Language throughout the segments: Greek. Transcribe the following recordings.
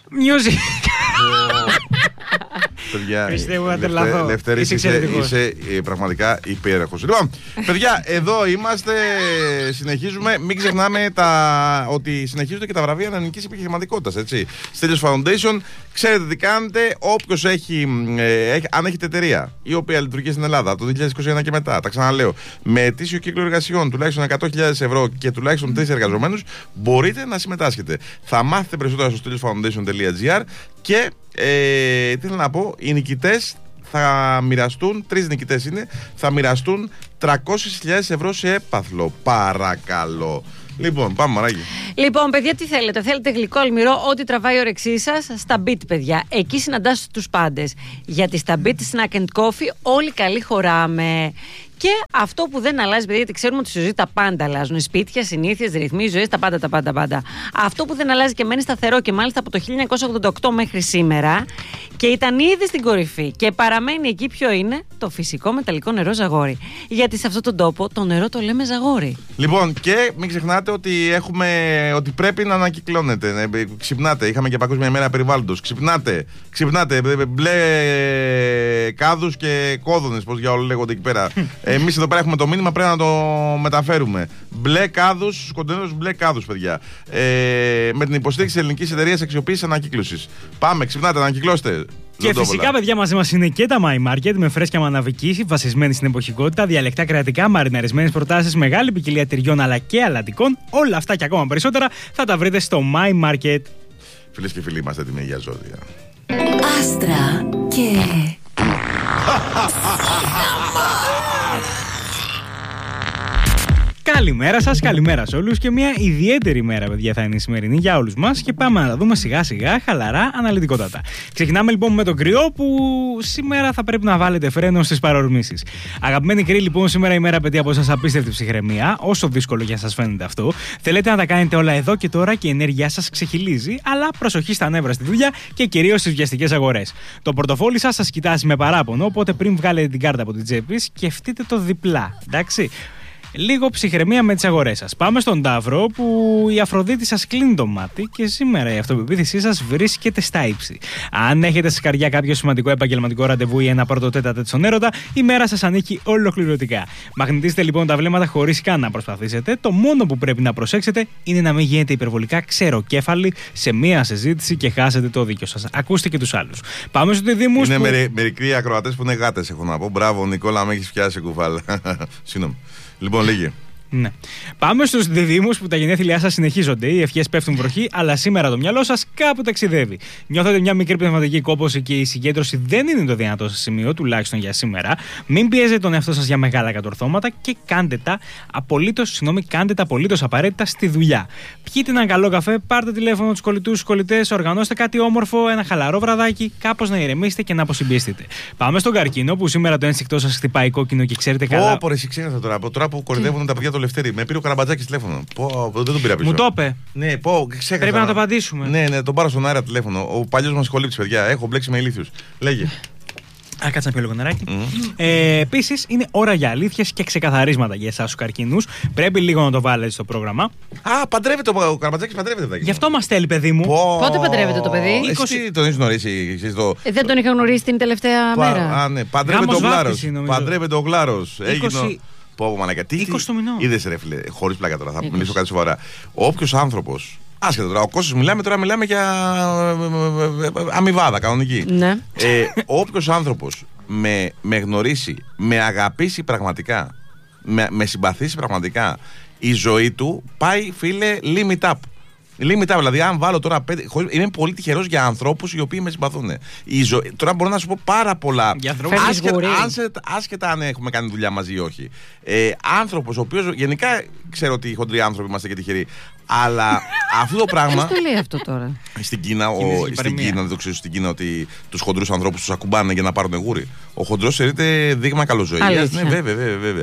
Music. Παιδιά, Λευτέρη, είσαι πραγματικά υπέροχος. Λοιπόν, παιδιά, εδώ είμαστε. Συνεχίζουμε. Μην ξεχνάμε ότι συνεχίζονται και τα βραβεία ελληνικής επιχειρηματικότητας. Stelios Foundation, ξέρετε τι κάνετε. Όποιος αν έχετε εταιρεία η οποία λειτουργεί στην Ελλάδα το 2021 και μετά, τα ξαναλέω, με ετήσιο κύκλο εργασιών τουλάχιστον 100.000 ευρώ και τουλάχιστον 3 εργαζομένους, μπορείτε να συμμετάσχετε. Θα μάθετε περισσότερα στο steliosfoundation.gr και τι θέλω να πω, οι νικητές θα μοιραστούν, 3 νικητές είναι, θα μοιραστούν 300.000 ευρώ σε έπαθλο. Παρακαλώ. Λοιπόν, πάμε μαράκι. Λοιπόν, παιδιά, τι θέλετε? Θέλετε γλυκό, αλμυρό, ό,τι τραβάει η όρεξή σας, στα Beat, παιδιά. Εκεί συναντάς τους πάντες. Γιατί στα Beat Snack and Coffee όλοι καλοί χωράμε. Και αυτό που δεν αλλάζει, παιδιά, γιατί ξέρουμε ότι στη ζωή τα πάντα αλλάζουν. Σπίτια, συνήθειες, ρυθμοί ζωής, τα πάντα. Αυτό που δεν αλλάζει και μένει σταθερό και μάλιστα από το 1988 μέχρι σήμερα και ήταν ήδη στην κορυφή και παραμένει εκεί, ποιο είναι? Το φυσικό μεταλλικό νερό Ζαγόρι. Γιατί σε αυτόν τον τόπο το νερό το λέμε Ζαγόρι. Λοιπόν, και μην ξεχνάτε ότι πρέπει να ανακυκλώνετε. Ξυπνάτε. Είχαμε και Παγκόσμια ημέρα περιβάλλοντος. Ξυπνάτε. Μπλε κάδους και κόδωνες, πώς για όλο λέγονται εκεί πέρα. Εμείς εδώ πέρα έχουμε το μήνυμα, πρέπει να το μεταφέρουμε. Μπλε κάδους, κοντέινερους μπλε κάδους, παιδιά. Με την υποστήριξη της ελληνικής εταιρείας αξιοποίησης ανακύκλωσης. Πάμε, ξυπνάτε, ανακυκλώστε. Και φυσικά, παιδιά, μαζί μας είναι και τα My Market με φρέσκια μαναβική, βασισμένη στην εποχικότητα, διαλεκτά κρατικά, μαριναρισμένες προτάσεις, μεγάλη ποικιλία τυριών αλλά και αλατικών. Όλα αυτά και ακόμα περισσότερα θα τα βρείτε στο My Market. Φίλες και φίλοι, είμαστε έτοιμοι για ζώδια. Άστρα και Καλημέρα σας, καλημέρα σε όλους και μια ιδιαίτερη μέρα, παιδιά, θα είναι η σημερινή για όλους μας και πάμε να τα δούμε σιγά σιγά, χαλαρά, αναλυτικότατα. Ξεκινάμε λοιπόν με τον κρυό που σήμερα θα πρέπει να βάλετε φρένο στις παρορμήσεις. Αγαπημένοι κρύοι, λοιπόν, σήμερα η μέρα απαιτεί από εσάς απίστευτη ψυχραιμία, όσο δύσκολο για σας φαίνεται αυτό. Θέλετε να τα κάνετε όλα εδώ και τώρα και η ενέργειά σας ξεχυλίζει, αλλά προσοχή στα νεύρα στη δουλειά και κυρίως στις βιαστικές αγορές. Το πορτοφόλι σας κοιτάζει με παράπονο, οπότε πριν βγάλετε την κάρτα από την τσέπη, σκεφτείτε το διπλά, εντάξει. Λίγο ψυχραιμία με τις αγορές σας. Πάμε στον Ταύρο που η Αφροδίτη σας κλείνει το μάτι και σήμερα η αυτοπεποίθησή σας βρίσκεται στα ύψη. Αν έχετε σε καρδιά κάποιο σημαντικό επαγγελματικό ραντεβού ή ένα πρώτο τέταρτο στον έρωτα, η μέρα σας ανήκει ολοκληρωτικά. Μαγνητίστε λοιπόν τα βλέμματα χωρίς καν να προσπαθήσετε. Το μόνο που πρέπει να προσέξετε είναι να μην γίνετε υπερβολικά ξεροκέφαλοι σε μία συζήτηση και χάσετε το δίκιο σας. Ακούστε και τους άλλους. Πάμε στους διδύμους. Είναι μερικοί ακροατές που είναι γάτες, έχω να πω. Μπράβο, Νικόλα, με έχεις πιάσει κουφάλα. Συγγνώμη. Λοιπόν, λέγε. Ναι. Πάμε στους διδύμους που τα γενέθλιά σας συνεχίζονται. Οι ευχές πέφτουν βροχή, αλλά σήμερα το μυαλό σας κάπου ταξιδεύει. Νιώθετε μια μικρή πνευματική κόπωση και η συγκέντρωση δεν είναι το δυνατό σας σημείο, τουλάχιστον για σήμερα. Μην πιέζετε τον εαυτό σας για μεγάλα κατορθώματα και κάντε τα απολύτως απαραίτητα στη δουλειά. Πιείτε έναν καλό καφέ, πάρτε τηλέφωνο τους κολλητούς, κολλητές, οργανώστε κάτι όμορφο, ένα χαλαρό βραδάκι, κάπως να ηρεμήσετε και να αποσυμπιεστείτε. Πάμε στον Καρκίνο που σήμερα το ένστικτό σας χτυπάει κόκκινο και ξέρετε καλά. Τώρα που κορυδεύουν τα παιδιά το Λευτέρη. Με πήρε ο Καραμπατζάκης τηλέφωνο. Δεν τον πήρα πίσω. Μου το είπε. Ναι, ξέχασα. Πρέπει να το απαντήσουμε. Ναι, τον πάρω στον αέρα τηλέφωνο. Ο παλιός μας κολύψης, παιδιά. Έχω μπλέξει με ηλίθιους. Λέγε. Κάτσε να πιω λίγο νεράκι. Επίσης, είναι ώρα για αλήθειες και ξεκαθαρίσματα για εσάς τους καρκίνους. Πρέπει λίγο να το βάλετε στο πρόγραμμα. Παντρεύεται ο Καραμπατζάκης, παντρεύεται. Γι' αυτό μας θέλει, παιδί μου. Πότε παντρεύεται το παιδί? Εσύ τον έχεις γνωρίσει. Δεν τον είχα γνωρίσει την τελευταία μέρα. Ναι, παντρεύεται ο Γλάρος. Πω, μαλάκα, 20 μηνών. Είδες, ρε φίλε, χωρίς πλάκα τώρα, θα μιλήσω κάτι σοβαρά. Όποιος άνθρωπος, άσχετα τώρα, ο Κώστας μιλάμε για αμοιβάδα κανονική. Ναι. Όποιος άνθρωπος με γνωρίσει, με αγαπήσει πραγματικά, με συμπαθήσει πραγματικά, η ζωή του πάει, φίλε, limit up. Δηλαδή, αν βάλω τώρα 5. Είμαι πολύ τυχερός για ανθρώπους οι οποίοι με συμπαθούν. Τώρα μπορώ να σου πω πάρα πολλά. Άσχετα αν έχουμε κάνει δουλειά μαζί ή όχι. Άνθρωπος ο οποίος. Γενικά ξέρω ότι οι χοντροί άνθρωποι είμαστε και τυχεροί. Αλλά αυτό το πράγμα. Ποιος το λέει αυτό τώρα? Στην Κίνα, δεν το ξέρω, στην Κίνα ότι τους χοντρούς ανθρώπους τους ακουμπάνε για να πάρουν γούρι. Ο χοντρός θεωρείται δείγμα καλοζωίας. Ναι, βέβαια.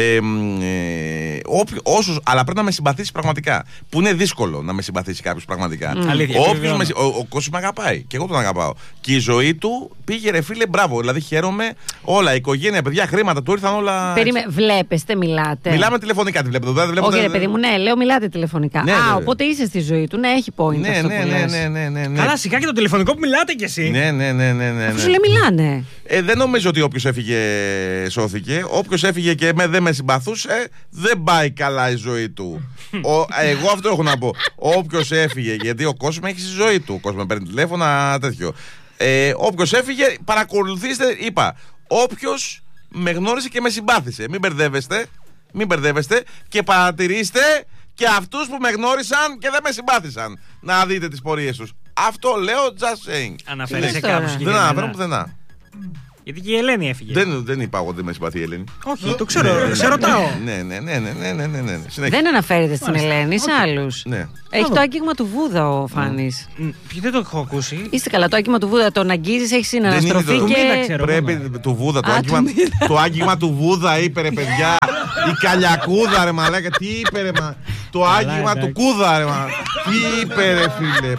Αλλά πρέπει να με συμπαθήσει πραγματικά. Που είναι δύσκολο να με συμπαθήσει κάποιος πραγματικά. Ο Κώστας με αγαπάει και εγώ τον αγαπάω. Και η ζωή του πήγε, ρε φίλε, μπράβο. Δηλαδή χαίρομαι όλα. Η οικογένεια, παιδιά, χρήματα του ήρθαν όλα. Βλέπεστε, μιλάτε. Μιλάμε τηλεφωνικά, τη βλέπετε. Όχι, ρε παιδί μου, ναι, λέω μιλάτε τηλεφωνικά. Ναι, οπότε είστε στη ζωή του. Ναι, έχει point. Ναι. Καλά, σιγά και το τηλεφωνικό που μιλάτε κι εσύ. Ναι. Αφού σου λέει μιλάνε. Δεν νομίζω ότι όποιος έφυγε σώθηκε. Όποιος έφυγε και δεν με συμπαθούσε, δεν πάει καλά η ζωή του. Εγώ αυτό έχω να πω. Όποιος έφυγε, γιατί ο κόσμος έχει στη ζωή του. Ο κόσμος παίρνει τηλέφωνα, τέτοιο. Όποιος έφυγε, παρακολουθήστε, είπα. Όποιος με γνώρισε και με συμπάθησε. Μην μπερδεύεστε και παρατηρήστε και αυτούς που με γνώρισαν και δεν με συμπάθησαν. Να δείτε τις πορείες τους. Αυτό λέω, just saying. Αναφέρεσαι κάπου συγκεκριμένα. Δεν αναφέρω πουθενά. Γιατί και η Ελένη έφυγε. Δεν είπα εγώ ότι δεν με συμπαθεί η Ελένη. Όχι, το ξέρω, σε ρωτάω. Ναι. Δεν αναφέρεται στην Ελένη, σε άλλους. Ναι. Έχει το άγγιγμα του Βούδα ο Φάνης. Δεν το έχω ακούσει. Είστε καλά, το άγγιγμα του Βούδα. Τον αγγίζεις, έχει συναναστροφή και. Πρέπει του Βούδα. Το άγγιγμα του Βούδα είπε, ρε παιδιά. Η καλιακούδα, ρε μαλάκα. Τι είπε, ρε μα. Το άγγιγμα του Κούδα, ρε μα. Τι είπε, ρε φίλε.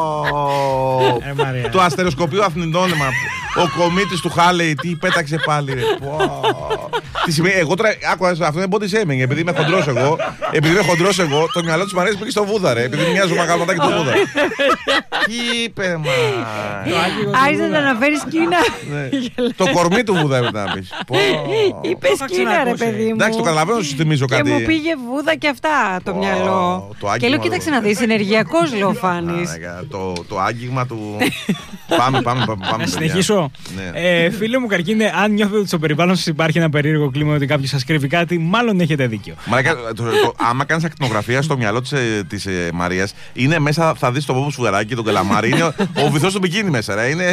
Το αστεροσκοπείο Αθηνών, ο κομίτης του Χάλεϊ, τι πέταξε πάλι, ρε. Τι σημαίνει, εγώ τώρα άκουγα αυτό είναι body shaming, επειδή είμαι χοντρός εγώ. Το μυαλό της Μαρίας πήγε στο Βούδα, ρε. Επειδή μοιάζω μαγαλματάκι του Βούδα. Τι είπε, μα. Άρχισε να αναφέρεις Κίνα. Το κορμί του Βούδα έπρεπε να πεις. Είπες Κίνα, ρε παιδί μου. Εντάξει, το καταλαβαίνω, σου θυμίζω κάτι. Και μου πήγε Βούδα και αυτά το μυαλό. Και λέω, κοίταξε να δεις, ενεργειακός λέω Φάνης. Το άγγιγμα του. Πάμε. Να συνεχίσω. Φίλε μου Καρκίνε, αν νιώθετε ότι στο περιβάλλον σας υπάρχει ένα περίεργο κλίμα, ότι κάποιος σας κρύβει κάτι, μάλλον έχετε δίκιο. Άμα κάνεις ακτινογραφία στο μυαλό της Μαρίας, είναι μέσα, θα δεις το Μπόμπο Σφουγγαράκι, τον Καλαμάρι, είναι ο βυθός του μπικίνι μέσα. Ρε. Είναι.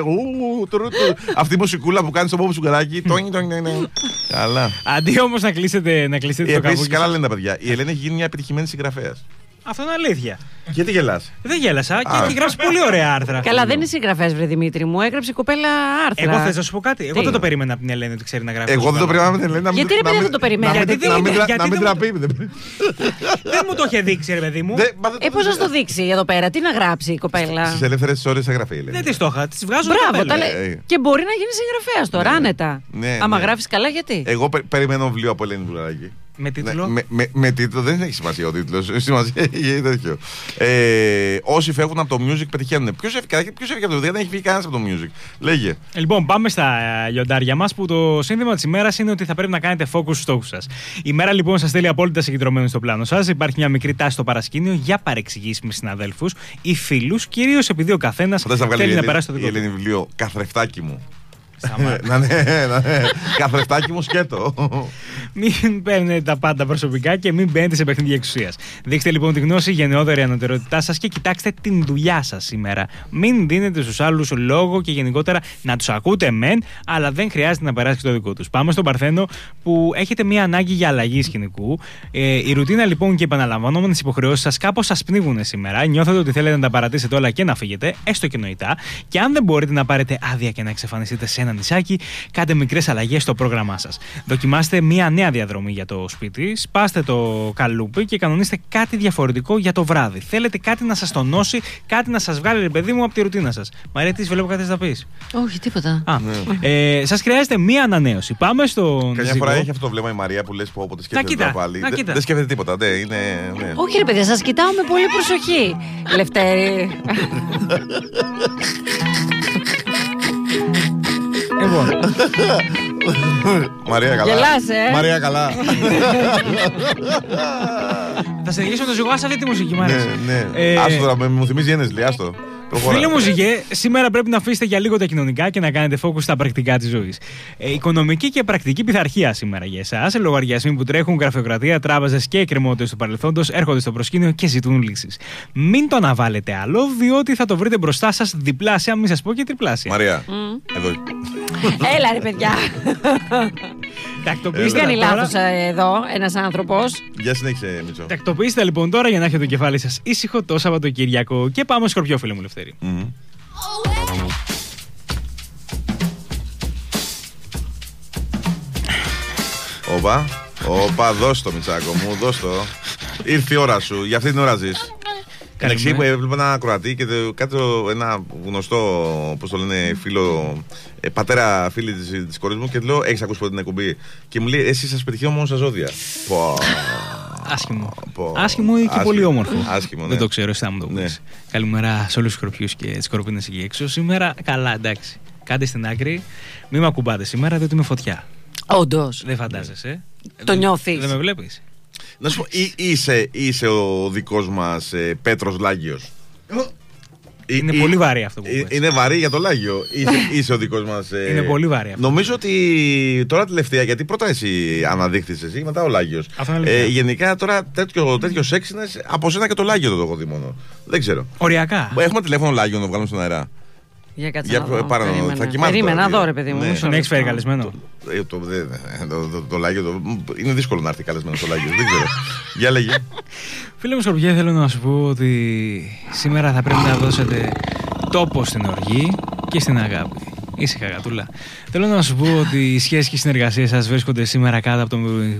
Αυτή η μουσικούλα που κάνει στο Μπόμπο Σφουγγαράκι. Καλά. Αντί όμως να κλείσετε το καβούκι. Επίσης, καλά λένε τα παιδιά. Η Ελένη έχει γίνει μια επιτυχημένη συγγραφέας. Αυτό είναι αλήθεια. Γιατί γελάς? Δεν γέλασα και έχει γράψει πολύ ωραία άρθρα. Καλά, δεν είναι συγγραφέας, βρε Δημήτρη μου. Έγραψε η κοπέλα άρθρα. Εγώ θες να σου πω κάτι. Εγώ δεν το περίμενα από την Ελένη ότι ξέρει να γράφει. Εγώ δεν το περίμενα από την Ελένη. Γιατί ρε παιδί δεν το περίμενα? Να μην τραπεί. Δεν μου το είχε δείξει, ρε παιδί μου. Πώς να στο δείξει εδώ πέρα, τι να γράψει η κοπέλα. Στις ελεύθερες ώρες έγραφε η Ελένη. Δεν τη το είχα, τη βγάζω. Μπράβο, και μπορεί να γίνει συγγραφέας τώρα, άνετα. Άμα γράφει καλά, γιατί. Εγώ περιμένω βιβλίο από Ελένη Βουλαράκη. Με τίτλο. Με τίτλο δεν έχει σημασία ο τίτλος. Σημασία έχει τέτοιο. Όσοι φεύγουν από το music πετυχαίνουν. Ποιος έφυγε από το music? Δεν έχει φύγει κανένας από το music. Λέγε. Λοιπόν, πάμε στα λιοντάρια μας, που το σύνθημα της ημέρας είναι ότι θα πρέπει να κάνετε focus στους στόχους σας. Η μέρα λοιπόν σας θέλει απόλυτα συγκεντρωμένους στο πλάνο σας. Υπάρχει μια μικρή τάση στο παρασκήνιο για παρεξηγήσεις με συναδέλφους ή φίλους, κυρίως επειδή ο καθένας θέλει να περάσει το δικό του. Η Ελένη βιβλίο Καθρεφτάκι μου. Ναι. Καθρεφτάκι μου σκέτο. Μην παίρνετε τα πάντα προσωπικά και μην μπαίνετε σε παιχνίδια εξουσίας. Δείξτε λοιπόν τη γνώση, γενναιόδορη ανωτερότητά σας και κοιτάξτε την δουλειά σας σήμερα. Μην δίνετε στους άλλους λόγο και γενικότερα να τους ακούτε μεν, αλλά δεν χρειάζεται να περάσει το δικό τους. Πάμε στον Παρθένο, που έχετε μια ανάγκη για αλλαγή σκηνικού. Η ρουτίνα λοιπόν και οι επαναλαμβανόμενες υποχρεώσεις σας κάπως σας πνίγουν σήμερα. Νιώθετε ότι θέλετε να τα παρατήσετε όλα και να φύγετε, έστω και νοητά. Και αν δεν μπορείτε να πάρετε άδεια και να εξαφανιστείτε σε ένα νησάκι, κάντε μικρές αλλαγές στο πρόγραμμά σας. Δοκιμάστε μια νέα διαδρομή για το σπίτι, σπάστε το καλούπι και κανονίστε κάτι διαφορετικό για το βράδυ. Θέλετε κάτι να σας τονώσει, κάτι να σας βγάλει, ρε παιδί μου, από τη ρουτίνα σας. Μαρία, τι βλέπω κάτι να πεις? Όχι, τίποτα. Σας χρειάζεται μια ανανέωση. Πάμε στον. Καμιά φορά έχει αυτό το βλέμμα η Μαρία που λες που όποτε σκέφτεται πάλι. Δεν σκέφτεται τίποτα. Όχι, ρε παιδιά, σας κοιτάω με πολύ προσοχή. Λευτέρη. Μαρία καλά. Γελάσαι. Μαρία καλά. Θα συνεχίσω να το ζυγώ σε αυτή τη μουσική, Μαρία. Ναι. Άστο τώρα, μου θυμίζει Ένεσλι, άστο. Φίλοι μου, σήμερα πρέπει να αφήσετε για λίγο τα κοινωνικά και να κάνετε focus στα πρακτικά της ζωής. Οικονομική και πρακτική πειθαρχία σήμερα για εσάς. Λογαριασμοί που τρέχουν, γραφειοκρατία, τράπεζες και εκκρεμότητες του παρελθόντος έρχονται στο προσκήνιο και ζητούν λύσεις. Μην το αναβάλλετε άλλο, διότι θα το βρείτε μπροστά σας διπλάσια, μην σας πω και τριπλάσια. Μαρία, εδώ. Έλα ρε παιδιά. Τακτοποιήστε κάνει λάθος εδώ ένας άνθρωπος. Για συνέχισε, Μητσό. Τακτοποιήστε λοιπόν τώρα για να έχετε το κεφάλι σας ήσυχο το Σαββατοκύριακο. Και πάμε Σκορπιό, φίλε μου Λευτέρη. Όπα, δώσ' το Μητσάκο μου, δώσ' το. Ήρθε η ώρα σου, για αυτή την ώρα ζεις. Καλεξή που έβλεπα ένα ακροατή και κάτι ένα γνωστό, πώς το λένε, φίλο, πατέρα φίλη της κόρης μου και λέω, έχεις ακούσει ποτέ την εκπομπή? Και μου λέει, εσύ σας πετυχαίνω μόνο στα ζώδια. Άσχημο. Άσχημο ή και πολύ όμορφο. Άσχημο, ναι. Δεν το ξέρω, εσύ θα μου το πεις. Καλημέρα σε όλους τους σκορπιούς και τις σκορπίνες εκεί έξω. Σήμερα, καλά, εντάξει. Κάντε στην άκρη. Μην με ακουμπάτε σήμερα, διότι είμαι φωτιά. Όντως. Δεν φαντάζεσαι. Το νιώθεις. Δεν με βλέπεις. Να σου πω, είσαι ο δικός μας Πέτρος Λάγιος. Είναι πολύ βαρύ αυτό που πες. Είναι βαρύ για το Λάγιο. Είσαι ο δικός μας. Είναι πολύ βαρύ αυτό. Νομίζω ότι τώρα τελευταία, γιατί πρώτα εσύ αναδείχθης εσύ, μετά ο Λάγιος. Γενικά τώρα τέτοιο σεξινες από σένα και το Λάγιο το έχω δει μόνο. Δεν ξέρω. Οριακά. Έχουμε τηλέφωνο Λάγιο να το βγάλουμε στον αέρα. Για κάτσε να δω. Περίμενα δω, ρε παιδί μου. Τον έχεις φέρει καλεσμένο. Το Λάγιο είναι δύσκολο να έρθει καλεσμένο στο Λάγιο. Δεν ξέρω. Για λέγε. Φίλε μου Σκορπιέ, θέλω να σου πω ότι σήμερα θα πρέπει να δώσετε τόπο στην οργή και στην αγάπη. Ήσυχα, γατούλα. Θέλω να σου πω ότι οι σχέσεις και οι συνεργασίες σας βρίσκονται σήμερα κάτω από το